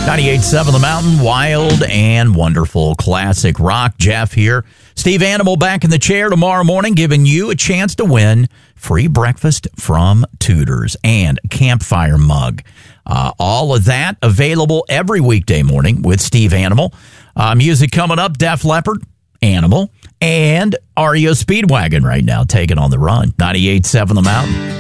98.7 The Mountain, wild and wonderful classic rock. Jeff here. Steve Animal back in the chair tomorrow morning, giving you a chance to win free breakfast from Tudor's and a campfire mug. All of that available every weekday morning with Steve Animal. Music coming up, Def Leppard, Animal, and REO Speedwagon right now taking on the run. 98.7 The Mountain.